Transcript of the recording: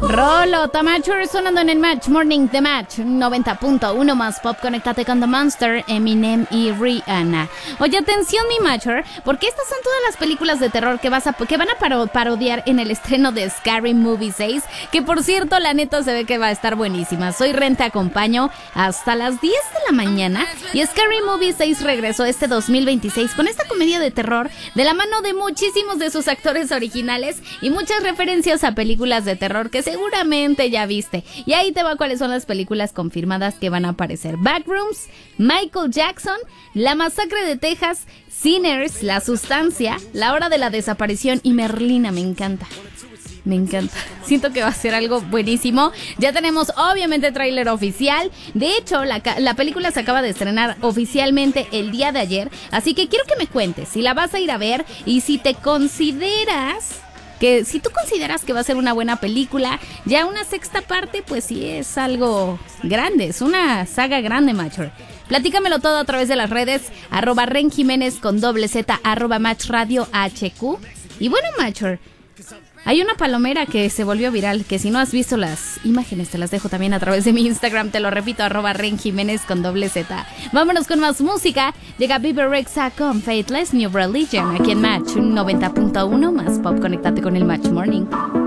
Rolo, Tamature sonando en el Match Morning, The Match 90.1 más pop. Conéctate con The Monster, Eminem y Rihanna. Oye, atención mi Matcher, porque estas son todas las películas de terror que van a parodiar en el estreno de Scary Movie 6, que por cierto, la neta se ve que va a estar buenísima. Soy Ren, te acompaño hasta las 10 de la mañana y Scary Movie 6 regresó este 2026 con esta comedia de terror de la mano de muchísimos de sus actores originales y muchas referencias a películas de terror que seguramente ya viste. Y ahí te va cuáles son las películas confirmadas que van a aparecer: Backrooms, Michael Jackson, La Masacre de Texas, Sinners, La Sustancia, La Hora de la Desaparición y Merlina. Me encanta. Siento que va a ser algo buenísimo. Ya tenemos obviamente tráiler oficial. De hecho, la película se acaba de estrenar oficialmente el día de ayer. Así que quiero que me cuentes si la vas a ir a ver y si tú consideras que va a ser una buena película. Ya una sexta parte, pues sí es algo grande. Es una saga grande, Matcher. Platícamelo todo a través de las redes, @RenJiménez con @Z, @MatchRadioHQ. Y bueno, Matcher, hay una palomera que se volvió viral, que si no has visto las imágenes te las dejo también a través de mi Instagram, te lo repito, @RenJiménez con @Z. Vámonos con más música. Llega Bebe Rexha con Faithless New Religion aquí en Match 90.1 más pop. Conéctate con el Match Morning.